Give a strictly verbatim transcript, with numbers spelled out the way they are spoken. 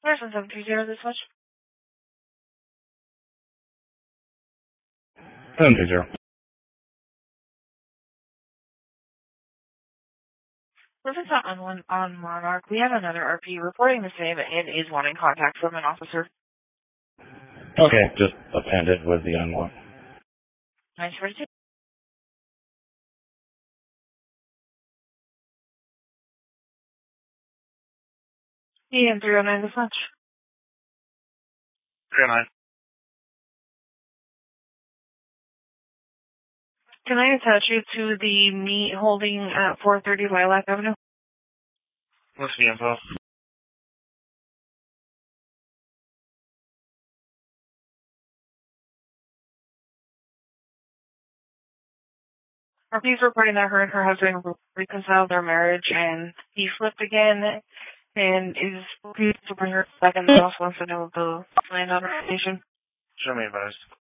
Person seven three zero this much. seven three zero. This is on one on Monarch. We have another R P reporting the same and is wanting contact from an officer. Okay, just append it with the unlock. nine forty-two. E M three oh nine this much. three oh nine. Can I attach you to the meat holding at four thirty Lilac Avenue? What's the info? R P's reporting that her and her husband reconciled their marriage and he flipped again and is looking to bring her back in the house once to know the land on her station. Show me advice.